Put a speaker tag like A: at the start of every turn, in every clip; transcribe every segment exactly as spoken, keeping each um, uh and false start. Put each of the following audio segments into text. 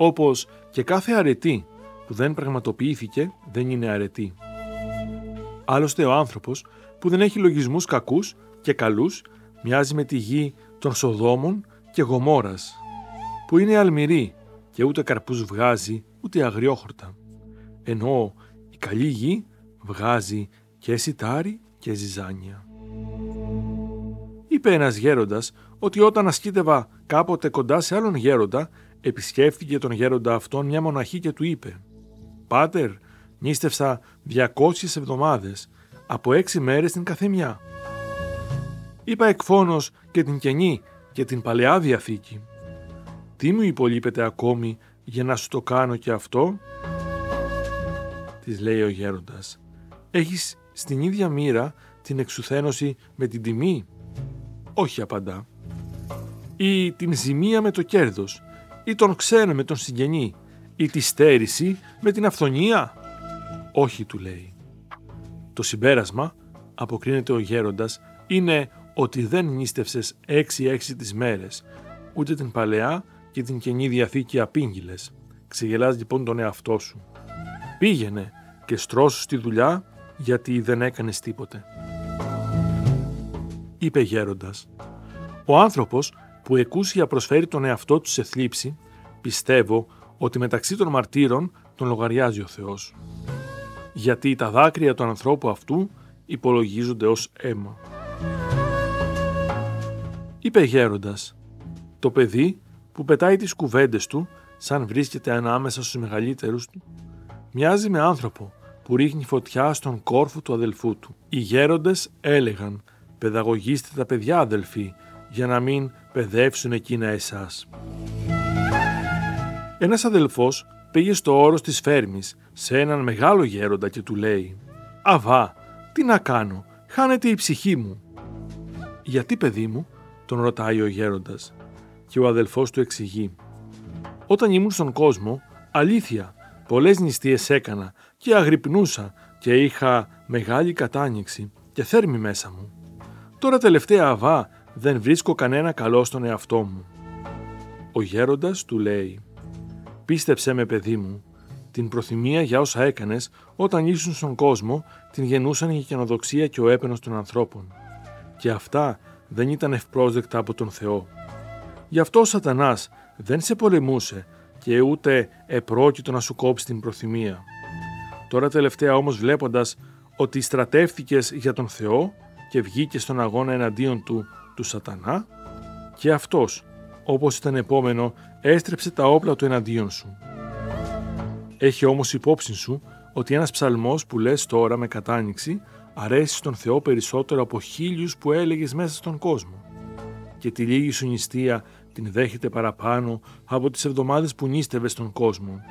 A: όπως και κάθε αρετή που δεν πραγματοποιήθηκε δεν είναι αρετή. Άλλωστε ο άνθρωπος που δεν έχει λογισμούς κακούς και καλούς μοιάζει με τη γη των Σοδόμων και Γομόρας, που είναι αλμυρή και ούτε καρπούς βγάζει ούτε αγριόχορτα, ενώ η καλή γη βγάζει και σιτάρι και ζυζάνια. Είπε ένας γέροντας ότι όταν ασκήτευα κάποτε κοντά σε άλλον γέροντα, επισκέφθηκε τον γέροντα αυτόν μια μοναχή και του είπε «Πάτερ, νήστευσα διακόσιες εβδομάδες, από έξι μέρες την καθεμιά. Είπα εκφώνως και την Καινή και την Παλαιά Διαθήκη. Τι μου υπολείπεται ακόμη για να σου το κάνω και αυτό?» Της λέει ο γέροντας «Έχεις στην ίδια μοίρα την εξουθένωση με την τιμή?» «Όχι», απαντά. «Ή την ζημία με το κέρδος, ή τον ξένο με τον συγγενή, ή τη στέρηση με την αυθονία?» «Όχι», του λέει. Το συμπέρασμα, αποκρίνεται ο γέροντας, είναι ότι δεν νήστευσες έξι-έξι τις μέρες, ούτε την Παλαιά και την Καινή Διαθήκη απήγγειλες. Ξεγελάς λοιπόν τον εαυτό σου. Πήγαινε και στρώσου στη δουλειά, γιατί δεν έκανες τίποτε. Είπε γέροντας, ο άνθρωπος που εκούσια προσφέρει τον εαυτό του σε θλίψη, πιστεύω ότι μεταξύ των μαρτύρων τον λογαριάζει ο Θεός. Γιατί τα δάκρυα του ανθρώπου αυτού υπολογίζονται ως αίμα. Είπε γέροντας, το παιδί που πετάει τις κουβέντες του σαν βρίσκεται ανάμεσα στους μεγαλύτερους του, μοιάζει με άνθρωπο που ρίχνει φωτιά στον κόρφο του αδελφού του. Οι γέροντες έλεγαν, παιδαγωγήστε τα παιδιά αδελφοί, για να μην παιδεύσουν εκείνα εσάς. Ένας αδελφός πήγε στο όρος της Φέρμης σε έναν μεγάλο γέροντα και του λέει «Αβά, τι να κάνω, χάνεται η ψυχή μου». «Γιατί, παιδί μου?» τον ρωτάει ο γέροντας. Και ο αδελφός του εξηγεί «Όταν ήμουν στον κόσμο, αλήθεια, πολλές νηστείες έκανα και αγρυπνούσα και είχα μεγάλη κατάνοιξη και θέρμη μέσα μου. Τώρα τελευταία αβά δεν βρίσκω κανένα καλό στον εαυτό μου». Ο γέροντας του λέει «Πίστεψέ με, παιδί μου, την προθυμία για όσα έκανες όταν ήσουν στον κόσμο την γεννούσαν η καινοδοξία και ο έπαινος των ανθρώπων. Και αυτά δεν ήταν ευπρόσδεκτα από τον Θεό. Γι' αυτό ο Σατανάς δεν σε πολεμούσε και ούτε επρόκειτο να σου κόψει την προθυμία. Τώρα τελευταία όμως, βλέποντας ότι στρατεύτηκες για τον Θεό και βγήκες στον αγώνα εναντίον του, του Σατανά, και αυτός, όπως ήταν επόμενο, έστρεψε τα όπλα του εναντίον σου. Έχει όμως υπόψη σου ότι ένας ψαλμός που λες τώρα με κατάνοιξη αρέσει στον Θεό περισσότερο από χίλιους που έλεγες μέσα στον κόσμο, και τη λίγη σου νηστεία την δέχεται παραπάνω από τις εβδομάδες που νήστευες στον κόσμο.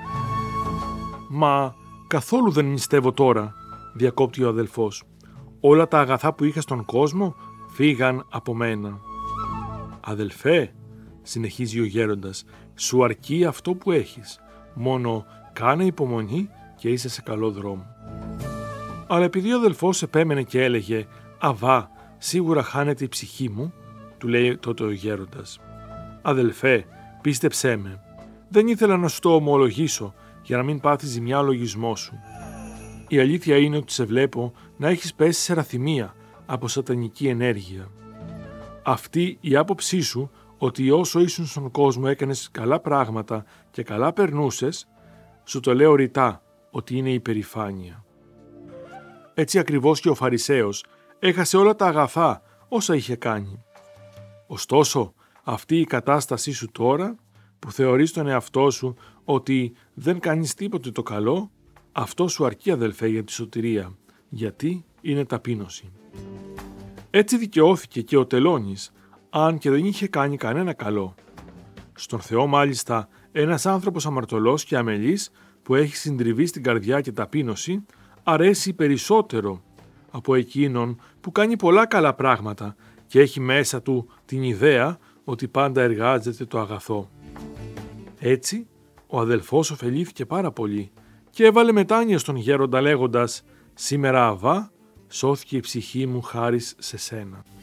A: «Μα καθόλου δεν νηστεύω τώρα», διακόπτει ο αδελφός. «Όλα τα αγαθά που είχα στον κόσμο φύγαν από μένα». «Αδελφέ», συνεχίζει ο γέροντας, «σου αρκεί αυτό που έχεις. Μόνο κάνε υπομονή και είσαι σε καλό δρόμο». Αλλά επειδή ο αδελφός επέμενε και έλεγε «Αβά, σίγουρα χάνεται η ψυχή μου», του λέει τότε ο γέροντας «Αδελφέ, πίστεψέ με, δεν ήθελα να σου το ομολογήσω για να μην πάθεις ζημιά ο λογισμός σου. Η αλήθεια είναι ότι σε βλέπω να έχεις πέσει σε ραθυμία από σατανική ενέργεια. Αυτή η άποψή σου ότι όσο ήσουν στον κόσμο έκανες καλά πράγματα και καλά περνούσες, σου το λέω ρητά ότι είναι υπερηφάνεια. Έτσι ακριβώς και ο Φαρισαίος έχασε όλα τα αγαθά όσα είχε κάνει. Ωστόσο, αυτή η κατάστασή σου τώρα, που θεωρείς τον εαυτό σου ότι δεν κάνεις τίποτε το καλό, αυτό σου αρκεί, αδελφέ, για τη σωτηρία, γιατί είναι ταπείνωση. Έτσι δικαιώθηκε και ο Τελώνης, αν και δεν είχε κάνει κανένα καλό. Στον Θεό μάλιστα ένας άνθρωπος αμαρτωλός και αμελής που έχει συντριβεί στην καρδιά και ταπείνωση αρέσει περισσότερο από εκείνον που κάνει πολλά καλά πράγματα και έχει μέσα του την ιδέα ότι πάντα εργάζεται το αγαθό. Έτσι, ο αδελφός ωφελήθηκε πάρα πολύ και έβαλε μετάνοια στον γέροντα λέγοντας «Σήμερα, Αβά, σώθηκε η ψυχή μου χάρις σε σένα».